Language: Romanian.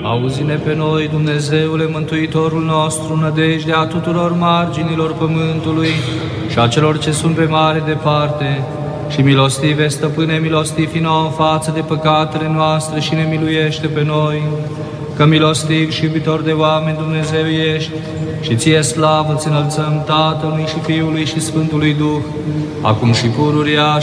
Auzi-ne pe noi, Dumnezeule, Mântuitorul nostru, nădejdea tuturor marginilor pământului și a celor ce sunt pe mare departe. Și milostive, Stăpâne, milostivi nouă în față de păcatele noastre și ne miluiește pe noi. Că milostiv și iubitor de oameni Dumnezeu ești și ție slavă ți înălțăm Tatălui și Fiului și Sfântului Duh, acum și pururia